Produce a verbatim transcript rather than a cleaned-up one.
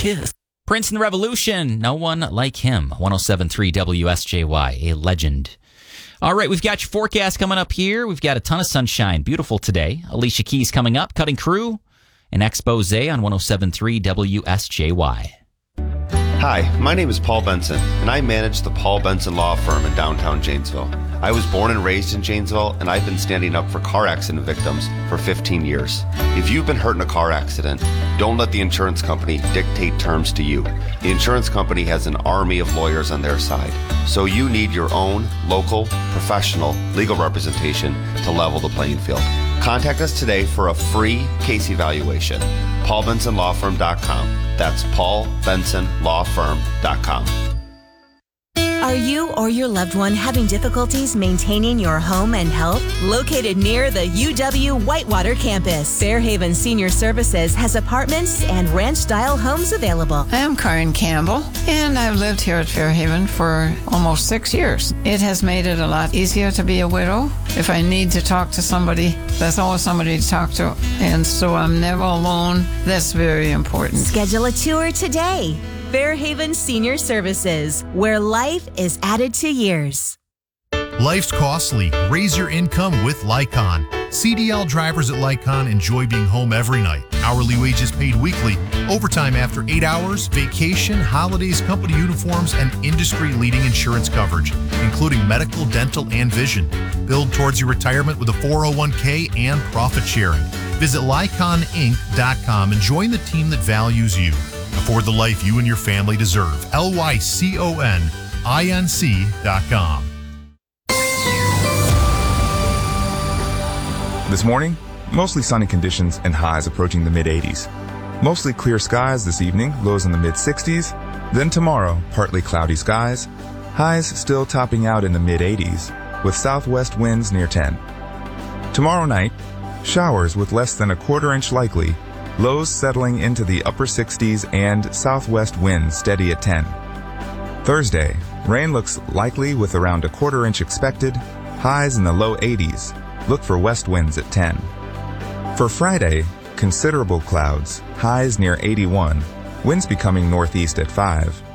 kiss. Prince and the Revolution, no one like him. one oh seven point three W S J Y, a legend. All right, we've got your forecast coming up here. We've got a ton of sunshine. Beautiful today. Alicia Keys coming up, Cutting Crew, an expose on one oh seven point three W S J Y. Hi, my name is Paul Benson, and I manage the Paul Benson Law Firm in downtown Janesville. I was born and raised in Janesville, and I've been standing up for car accident victims for fifteen years. If you've been hurt in a car accident, don't let the insurance company dictate terms to you. The insurance company has an army of lawyers on their side, so you need your own local, professional legal representation to level the playing field. Contact us today for a free case evaluation. paul benson law firm dot com. That's paul benson law firm dot com. Are you or your loved one having difficulties maintaining your home and health? Located near the U W Whitewater campus, Fairhaven Senior Services has apartments and ranch-style homes available. I'm Karen Campbell, and I've lived here at Fairhaven for almost six years. It has made it a lot easier to be a widow. If I need to talk to somebody, there's always somebody to talk to, and so I'm never alone. That's very important. Schedule a tour today. Fairhaven Senior Services, where life is added to years. Life's costly. Raise your income with Lycon. C D L drivers at Lycon enjoy being home every night. Hourly wages paid weekly, overtime after eight hours, vacation, holidays, company uniforms, and industry-leading insurance coverage, including medical, dental, and vision. Build towards your retirement with a four oh one k and profit sharing. Visit lycon inc dot com and join the team that values you. Afford the life you and your family deserve. L Y C O N I N C dot com. This morning, mostly sunny conditions and highs approaching the mid eighties. Mostly clear skies this evening, lows in the mid sixties. Then tomorrow, partly cloudy skies. Highs still topping out in the mid eighties, with southwest winds near ten. Tomorrow night, showers with less than a quarter inch likely. Lows settling into the upper sixties and southwest winds steady at ten. Thursday, rain looks likely with around a quarter inch expected. Highs in the low eighties. Look for west winds at ten. For Friday, considerable clouds. Highs near eighty-one. Winds becoming northeast at five.